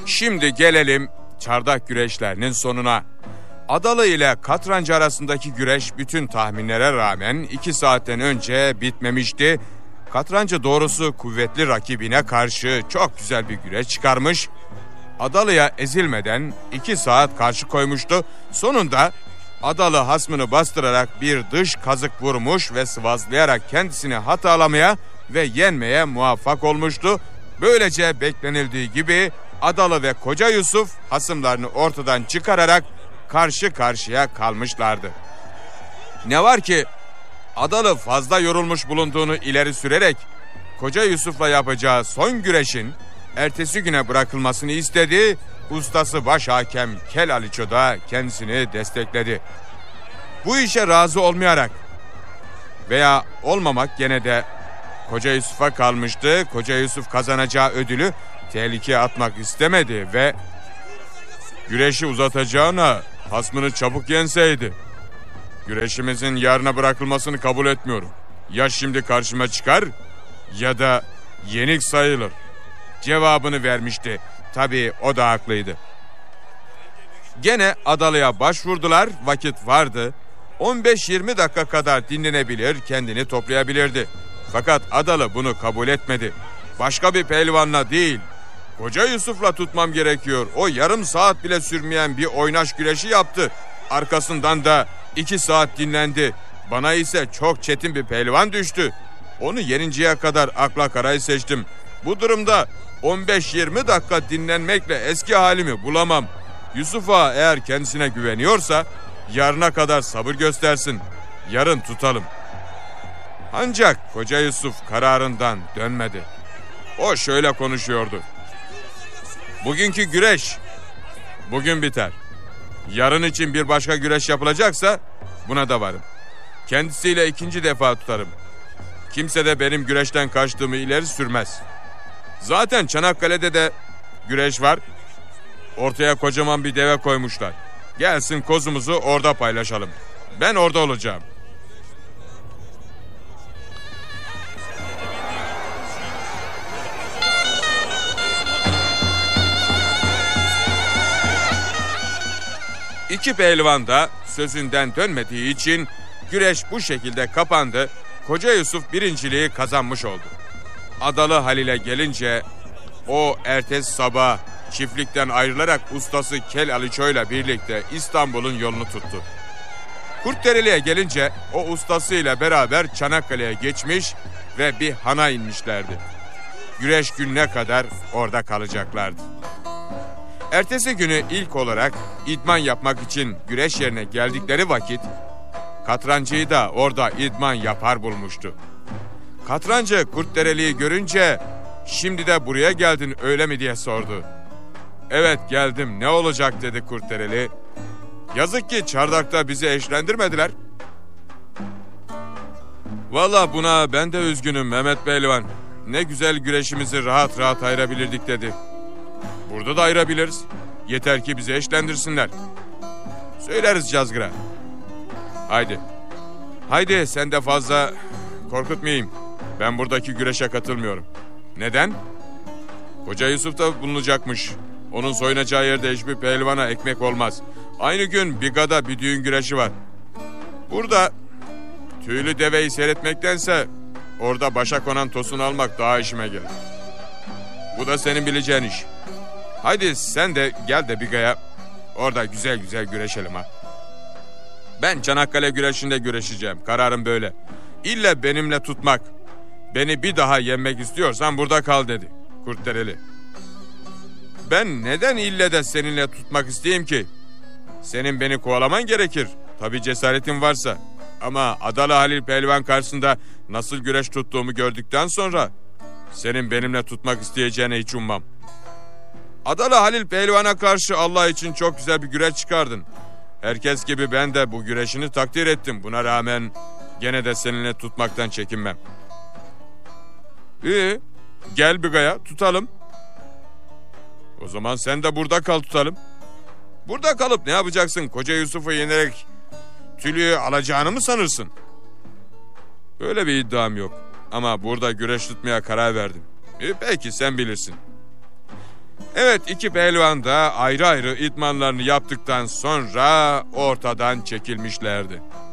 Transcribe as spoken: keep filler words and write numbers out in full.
Şimdi gelelim çardak güreşlerinin sonuna. Adalı ile Katrancı arasındaki güreş bütün tahminlere rağmen iki saatten önce bitmemişti. Katrancı doğrusu kuvvetli rakibine karşı çok güzel bir güreş çıkarmış. Adalı'ya ezilmeden iki saat karşı koymuştu. Sonunda Adalı hasmını bastırarak bir dış kazık vurmuş ve sıvazlayarak kendisini hatalamaya ve yenmeye muvaffak olmuştu. Böylece beklenildiği gibi Adalı ve Koca Yusuf hasımlarını ortadan çıkararak karşı karşıya kalmışlardı. Ne var ki Adalı fazla yorulmuş bulunduğunu ileri sürerek Koca Yusuf'la yapacağı son güreşin ertesi güne bırakılmasını istedi. Ustası baş hakem Kel Aliço da kendisini destekledi. Bu işe razı olmayarak veya olmamak gene de Koca Yusuf'a kalmıştı. Koca Yusuf kazanacağı ödülü tehlikeye atmak istemedi ve güreşi uzatacağına hasmını çabuk yenseydi. Güreşimizin yarına bırakılmasını kabul etmiyorum. Ya şimdi karşıma çıkar ya da yenik sayılır cevabını vermişti. Tabii o da haklıydı. Gene Adalı'ya başvurdular. Vakit vardı. on beş yirmi dakika kadar dinlenebilir, kendini toplayabilirdi. Fakat Adalı bunu kabul etmedi. Başka bir pehlivanla değil, Koca Yusuf'la tutmam gerekiyor. O yarım saat bile sürmeyen bir oynaş güreşi yaptı. Arkasından da iki saat dinlendi. Bana ise çok çetin bir pehlivan düştü. Onu yeninceye kadar akla karayı seçtim. Bu durumda on beş yirmi dakika dinlenmekle eski halimi bulamam. Yusuf Ağa eğer kendisine güveniyorsa yarına kadar sabır göstersin. Yarın tutalım. Ancak Koca Yusuf kararından dönmedi. O şöyle konuşuyordu. Bugünkü güreş bugün biter. Yarın için bir başka güreş yapılacaksa buna da varım. Kendisiyle ikinci defa tutarım. Kimse de benim güreşten kaçtığımı ileri sürmez. Zaten Çanakkale'de de güreş var. Ortaya kocaman bir deve koymuşlar. Gelsin kozumuzu orada paylaşalım. Ben orada olacağım. İki pehlivan da sözünden dönmediği için güreş bu şekilde kapandı. Koca Yusuf birinciliği kazanmış oldu. Adalı Halil'e gelince o ertesi sabah çiftlikten ayrılarak ustası Kel Aliço ile birlikte İstanbul'un yolunu tuttu. Kurtdereli'ye gelince o ustasıyla beraber Çanakkale'ye geçmiş ve bir hana inmişlerdi. Güreş gününe kadar orada kalacaklardı. Ertesi günü ilk olarak idman yapmak için güreş yerine geldikleri vakit Katrancı'yı da orada idman yapar bulmuştu. Katrancı Kurtdereli'yi görünce "Şimdi de buraya geldin öyle mi?" diye sordu. "Evet geldim, ne olacak?" dedi Kurtdereli. "Yazık ki çardakta bizi eşlendirmediler." "Valla buna ben de üzgünüm Mehmet Pehlivan. Ne güzel güreşimizi rahat rahat ayırabilirdik" dedi. "Burada da ayırabiliriz. Yeter ki bizi eşlendirsinler." "Söyleriz Cazgır'a." "Haydi. Haydi sen de fazla korkutmayayım. Ben buradaki güreşe katılmıyorum." "Neden?" "Koca Yusuf da bulunacakmış. Onun soyunacağı yerde hiçbir pehlivana ekmek olmaz. Aynı gün Biga'da bir düğün güreşi var. Burada tüylü deveyi seyretmektense orada başa konan tosunu almak daha işime gelir. Bu da senin bileceğin iş. Haydi sen de gel de Biga'ya. Orada güzel güzel güreşelim ha." "Ben Çanakkale güreşinde güreşeceğim. Kararım böyle. İlle benimle tutmak. Beni bir daha yenmek istiyorsan burada kal" dedi Kurtdereli. "Ben neden ille de seninle tutmak isteyeyim ki? Senin beni kovalaman gerekir. Tabii cesaretin varsa. Ama Adalı Halil Pehlivan karşısında nasıl güreş tuttuğumu gördükten sonra senin benimle tutmak isteyeceğine hiç ummam. Adalı Halil Pehlivan'a karşı Allah için çok güzel bir güreş çıkardın. Herkes gibi ben de bu güreşini takdir ettim. Buna rağmen gene de seninle tutmaktan çekinmem." "İyi, gel Biga'ya tutalım." "O zaman sen de burada kal tutalım." "Burada kalıp ne yapacaksın? Koca Yusuf'u yenerek tülüğü alacağını mı sanırsın?" "Böyle bir iddiam yok. Ama burada güreş tutmaya karar verdim." "İyi, peki sen bilirsin." Evet, iki pehlivan da ayrı ayrı idmanlarını yaptıktan sonra ortadan çekilmişlerdi.